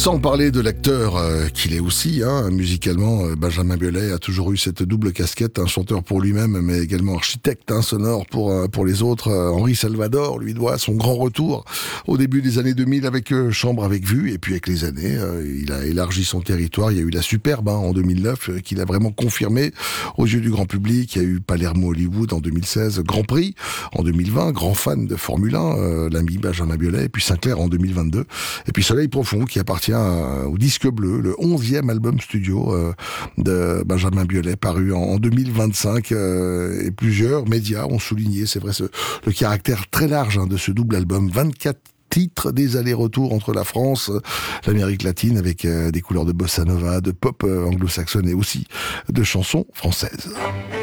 Sans parler de l'acteur qu'il est aussi, musicalement, Benjamin Biolay a toujours eu cette double casquette, un chanteur pour lui-même, mais également architecte sonore pour les autres. Henri Salvador lui doit son grand retour au début des années 2000 avec Chambre avec vue, et puis avec les années, il a élargi son territoire. Il y a eu la Superbe en 2009, qu'il a vraiment confirmé aux yeux du grand public. Il y a eu Palermo Hollywood en 2016, Grand Prix en 2020, grand fan de Formule 1, l'ami Benjamin Biolay, et puis Sinclair en 2022, et puis Soleil Profond qui appartient au Disque Bleu, le 11e album studio de Benjamin Biolay, paru en 2025, et plusieurs médias ont souligné, c'est vrai, le caractère très large de ce double album. 24 titres, des allers-retours entre la France, l'Amérique latine, avec des couleurs de bossa nova, de pop anglo-saxonne et aussi de chansons françaises.